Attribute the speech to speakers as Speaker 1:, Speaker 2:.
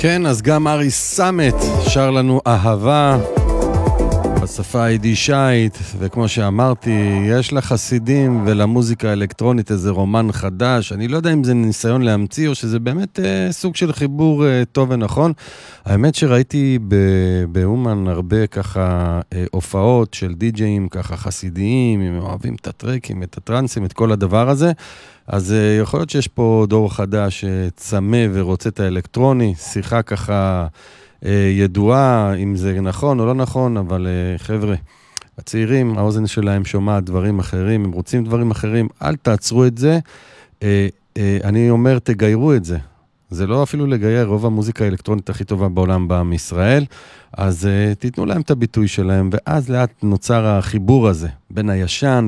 Speaker 1: כן, אז גם ארי סמט שר לנו אהבה בשפה היידישית, וכמו שאמרתי, יש לחסידים ולמוזיקה האלקטרונית איזה רומן חדש. אני לא יודע אם זה ניסיון להמציא או שזה באמת סוג של חיבור טוב ונכון. האמת שראיתי באומן הרבה ככה הופעות של די-ג'אים ככה חסידיים, הם אוהבים את הטרקים, את הטרנסים, את כל הדבר הזה. אז יכול להיות שיש פה דור חדש צמא ורוצה את האלקטרוני, שיחה ככה ידועה, אם זה נכון או לא נכון, אבל חבר'ה, הצעירים, האוזן שלהם שומעת דברים אחרים, הם רוצים דברים אחרים, אל תעצרו את זה, אני אומר, תגיירו את זה. זה לא אפילו לגייר, רוב המוזיקה האלקטרונית הכי טובה בעולם באה מישראל, אז תיתנו להם את הביטוי שלהם, ואז לאט נוצר החיבור הזה, בין הישן